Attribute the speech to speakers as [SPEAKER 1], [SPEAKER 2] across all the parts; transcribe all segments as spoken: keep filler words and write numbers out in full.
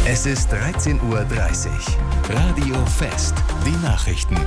[SPEAKER 1] Es ist dreizehn Uhr dreißig. Radio Fest. Die Nachrichten.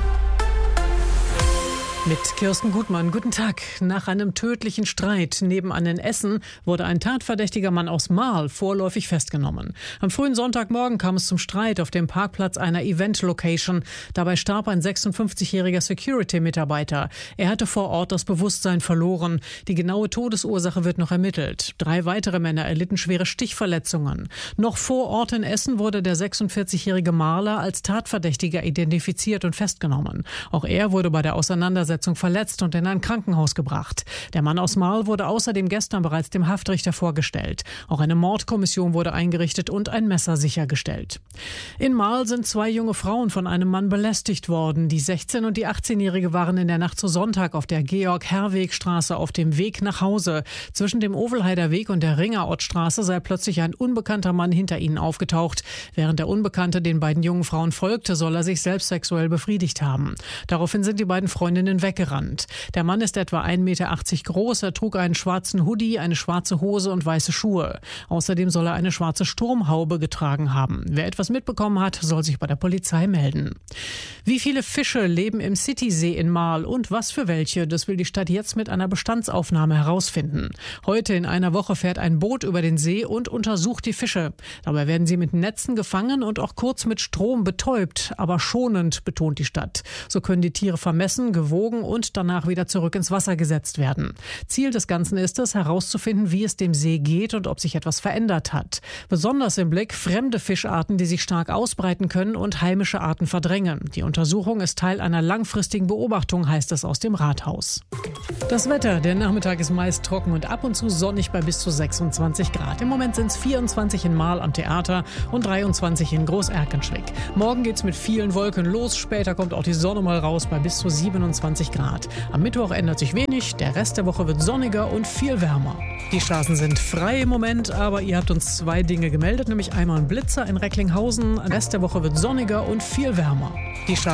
[SPEAKER 2] Mit Kirsten Gutmann. Guten Tag. Nach einem tödlichen Streit nebenan in Essen wurde ein tatverdächtiger Mann aus Marl vorläufig festgenommen. Am frühen Sonntagmorgen kam es zum Streit auf dem Parkplatz einer Event-Location. Dabei starb ein sechsundfünfzigjähriger Security-Mitarbeiter. Er hatte vor Ort das Bewusstsein verloren. Die genaue Todesursache wird noch ermittelt. Drei weitere Männer erlitten schwere Stichverletzungen. Noch vor Ort in Essen wurde der sechsundvierzigjährige Marler als Tatverdächtiger identifiziert und festgenommen. Auch er wurde bei der Auseinandersetzung verletzt und in ein Krankenhaus gebracht. Der Mann aus Marl wurde außerdem gestern bereits dem Haftrichter vorgestellt. Auch eine Mordkommission wurde eingerichtet und ein Messer sichergestellt. In Marl sind zwei junge Frauen von einem Mann belästigt worden. Die sechzehn- und die achtzehnjährige waren in der Nacht zu Sonntag auf der Georg-Herweg-Straße auf dem Weg nach Hause. Zwischen dem Ovelheider Weg und der Ringerortstraße sei plötzlich ein unbekannter Mann hinter ihnen aufgetaucht. Während der Unbekannte den beiden jungen Frauen folgte, soll er sich selbst sexuell befriedigt haben. Daraufhin sind die beiden Freundinnen weggerannt. Der Mann ist etwa ein Meter achtzig groß, er trug einen schwarzen Hoodie, eine schwarze Hose und weiße Schuhe. Außerdem soll er eine schwarze Sturmhaube getragen haben. Wer etwas mitbekommen hat, soll sich bei der Polizei melden. Wie viele Fische leben im Citysee in Marl und was für welche, das will die Stadt jetzt mit einer Bestandsaufnahme herausfinden. Heute in einer Woche fährt ein Boot über den See und untersucht die Fische. Dabei werden sie mit Netzen gefangen und auch kurz mit Strom betäubt, aber schonend, betont die Stadt. So können die Tiere vermessen, gewogen und danach wieder zurück ins Wasser gesetzt werden. Ziel des Ganzen ist es, herauszufinden, wie es dem See geht und ob sich etwas verändert hat. Besonders im Blick fremde Fischarten, die sich stark ausbreiten können und heimische Arten verdrängen. Die Untersuchung ist Teil einer langfristigen Beobachtung, heißt es aus dem Rathaus. Das Wetter, der Nachmittag ist meist trocken und ab und zu sonnig bei bis zu sechsundzwanzig Grad. Im Moment sind es vierundzwanzig in Marl am Theater und dreiundzwanzig in Groß-Erkenschwick. Morgen geht's mit vielen Wolken los, später kommt auch die Sonne mal raus bei bis zu siebenundzwanzig Grad. Am Mittwoch ändert sich wenig, der Rest der Woche wird sonniger und viel wärmer. Die Straßen sind frei im Moment, aber ihr habt uns zwei Dinge gemeldet, nämlich einmal ein Blitzer in Recklinghausen, der Rest der Woche wird sonniger und viel wärmer. Die